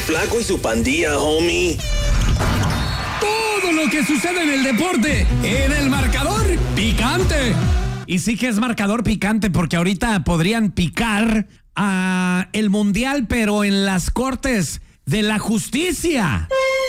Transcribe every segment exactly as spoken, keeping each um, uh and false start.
Flaco y su pandilla, homie. Todo lo que sucede en el deporte, en el marcador picante. Y sí que es marcador picante porque ahorita podrían picar a el mundial, pero en las cortes de la justicia.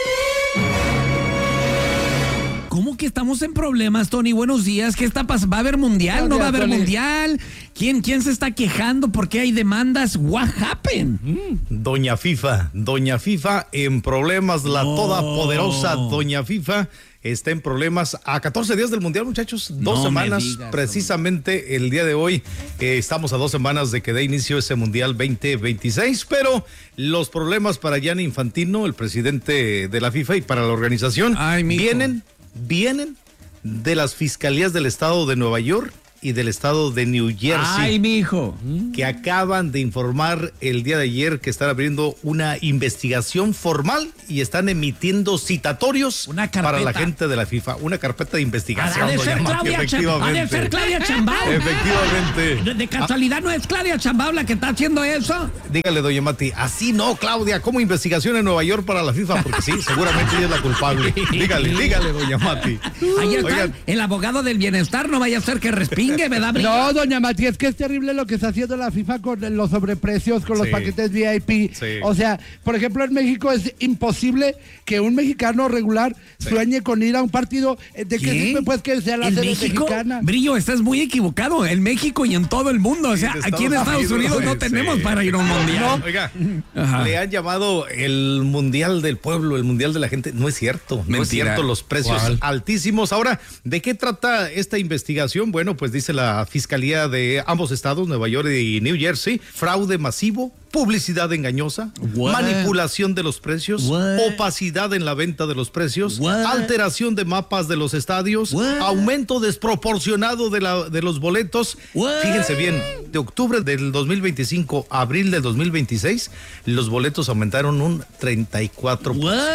¿Cómo que estamos en problemas, Tony? Buenos días. ¿Qué está pasando? ¿Va a haber mundial? ¿No va a haber mundial? ¿Quién, quién se está quejando? ¿Por qué hay demandas? What happened? Doña FIFA, Doña FIFA en problemas, la No. todopoderosa Doña FIFA está en problemas a catorce días del mundial, muchachos, dos No me semanas, digas, precisamente el día de hoy, eh, estamos a dos semanas de que dé inicio ese mundial veinte veintiséis, pero los problemas para Gianni Infantino, el presidente de la FIFA, y para la organización, Ay, mijo. vienen, vienen de las fiscalías del estado de Nueva York y del estado de New Jersey. Ay, mijo. Que acaban de informar el día de ayer que están abriendo una investigación formal y están emitiendo citatorios Una carpeta. para la gente de la FIFA. Una carpeta de investigación. Ha de doña ser Mati, Claudia Chambao. Ha de efectivamente. ser Claudia Chambao. Efectivamente. ¿De, de casualidad no es Claudia Chambao la que está haciendo eso? Dígale, doña Mati, así no, Claudia, ¿cómo investigación en Nueva York para la FIFA? Porque sí, seguramente ella es la culpable. Dígale, dígale, doña Mati. Ahí está Oigan, el abogado del bienestar, no vaya a ser que respingue, ¿verdad? No, doña Mati, es que es terrible lo que está haciendo la FIFA con los sobreprecios, con los Sí. paquetes V I P. Sí. O sea, por ejemplo, en México es imposible que un mexicano regular sueñe con ir a un partido. ¿De qué sirve pues que sea la ¿En sede México? mexicana? Brillo, estás muy equivocado. En México y en todo el mundo. O sea, En aquí en Estados Estados Unidos, Unidos, no sí, tenemos sí. para ir a un mundial. Oiga, Ajá. le han llamado el mundial del pueblo, el mundial de la gente. No es cierto, no es Mentira. cierto, los precios ¿Cuál? altísimos. Ahora, ¿de qué trata esta investigación? Bueno, pues dice la fiscalía de ambos estados, Nueva York y New Jersey, fraude masivo, publicidad engañosa, What? manipulación de los precios, What? opacidad en la venta de los precios, What? alteración de mapas de los estadios, What? aumento desproporcionado de, la, de los boletos. What? Fíjense bien, de octubre del dos mil veinticinco a abril del dos mil veintiséis, los boletos aumentaron un treinta y cuatro por ciento.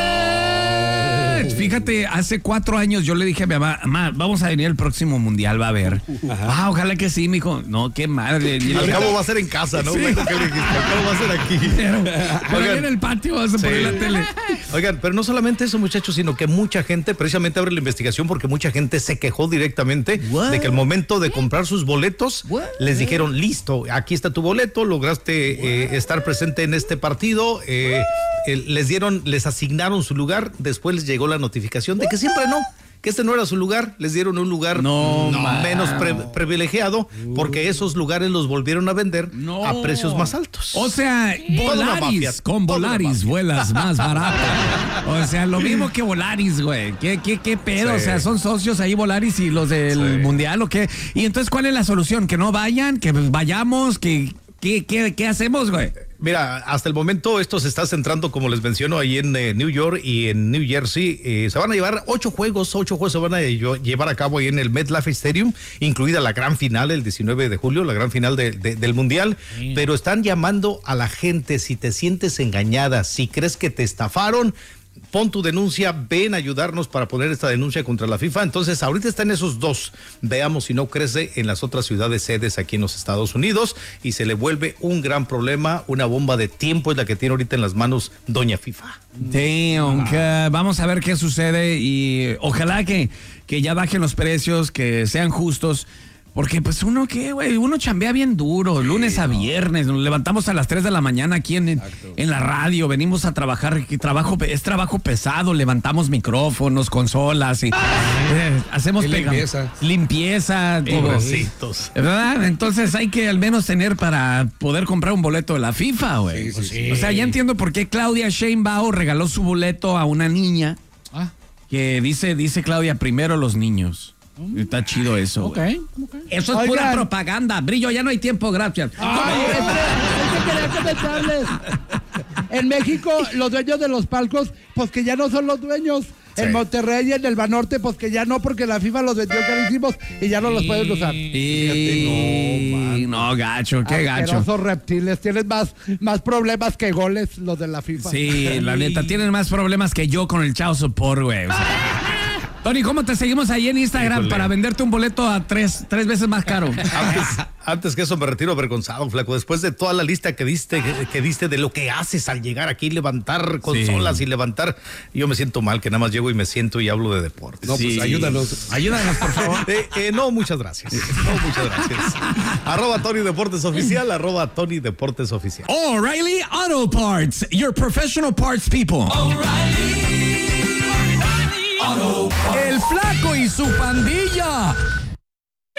What? Fíjate, hace cuatro años yo le dije a mi mamá, mamá, vamos a venir al próximo mundial, va a ver. Ah, ojalá que sí, mijo. No, qué madre. Y Al ahorita- cabo va a ser en casa, ¿no? Sí. Bueno, ¿qué le dijiste? Al cabo va a ser aquí. Pero, pero Oigan. ahí en el patio vas a Sí. poner la tele. Oigan, pero no solamente eso, muchachos, sino que mucha gente, precisamente abre la investigación porque mucha gente se quejó directamente What? de que al momento de comprar sus boletos, What? les dijeron, listo, aquí está tu boleto, lograste eh, estar presente en este partido, eh, eh, les dieron, les asignaron su lugar, después les llegó la notificación de que siempre no, que este no era su lugar, les dieron un lugar No, menos pre- mano. privilegiado porque esos lugares los volvieron a vender No. a precios más altos. O sea, Toda una Volaris, mafia, con toda una Volaris mafia. vuelas más barata. O sea, lo mismo que Volaris, güey. ¿Qué, qué, qué pedo? Sí. O sea, son socios ahí Volaris y los del Sí. Mundial o qué. Y entonces, ¿cuál es la solución? ¿Que no vayan? ¿Que vayamos? ¿Que, qué, qué, ¿Qué hacemos, güey? Mira, hasta el momento esto se está centrando, como les menciono, ahí en eh, New York y en New Jersey. Eh, se van a llevar ocho juegos, ocho juegos se van a lle- llevar a cabo ahí en el MetLife Stadium, incluida la gran final el diecinueve de julio, la gran final de- de- del Mundial. Pero están llamando a la gente, si te sientes engañada, si crees que te estafaron, pon tu denuncia, ven a ayudarnos para poner esta denuncia contra la FIFA. Entonces, ahorita están esos dos. Veamos si no crece en las otras ciudades sedes aquí en los Estados Unidos y se le vuelve un gran problema, una bomba de tiempo es la que tiene ahorita en las manos Doña FIFA. Damn, que vamos a ver qué sucede y ojalá que, que ya bajen los precios, que sean justos. Porque pues uno qué, güey, uno chambea bien duro, lunes a viernes, nos levantamos a las tres de la mañana aquí en, en, en la radio, venimos a trabajar, y trabajo, es trabajo pesado, levantamos micrófonos, consolas y eh, hacemos Y pega- limpieza. limpieza, todo. Pobrecitos. ¿Verdad? Entonces hay que al menos tener para poder comprar un boleto de la FIFA, güey. Sí, sí, sí. O sea, ya entiendo por qué Claudia Sheinbaum regaló su boleto a una niña Ah, que dice, dice Claudia, primero los niños. Está chido eso. ok, güey. ok. Eso es pura Oigan. propaganda. Brillo, ya no hay tiempo, gracias. Ay, es que- es que quería comentarles. En México, los dueños de los palcos, pues que ya no son los dueños. Sí. En Monterrey y en el Banorte, pues que ya no, porque la FIFA los vendió carísimos y ya no los pueden usar. Y... No, gacho, qué gacho. Asquerosos reptiles, tienen más, más problemas que goles los de la FIFA. Sí, la neta, tienen más problemas que yo con el Chao Sopor, güey. O sea, Tony, ¿cómo te seguimos ahí en Instagram Híjole. para venderte un boleto a tres, tres veces más caro? Antes, antes que eso me retiro avergonzado, flaco. Después de toda la lista que diste, que, que diste de lo que haces al llegar aquí, levantar consolas Sí. y levantar, yo me siento mal, que nada más llego y me siento y hablo de deportes. No, pues ayúdanos. Ayúdanos, por favor. Eh, eh, no, muchas gracias. No, muchas gracias. Arroba Tony Deportes Oficial, arroba Tony Deportes Oficial. O'Reilly Auto Parts, your professional parts people. El Flaco y su pandilla.